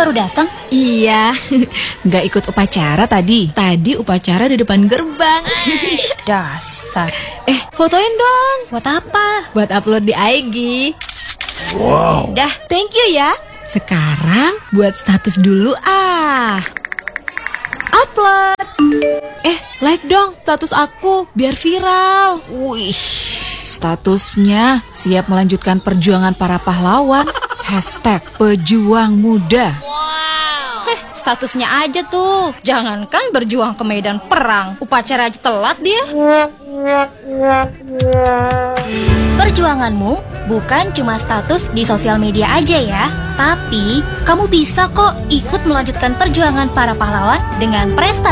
baru datang? Iya, nggak ikut upacara tadi. Tadi upacara di depan gerbang. Dasar. Fotoin dong. Buat apa? Buat upload di IG. Wow. Dah, thank you ya. Sekarang buat status dulu Upload. Like dong status aku biar viral. Wih, statusnya siap melanjutkan perjuangan para pahlawan. #pejuang muda. Statusnya aja tuh. Jangankan berjuang ke medan perang, upacara aja telat dia. Perjuanganmu bukan cuma status di sosial media aja ya, tapi kamu bisa kok ikut melanjutkan perjuangan para pahlawan dengan prestasi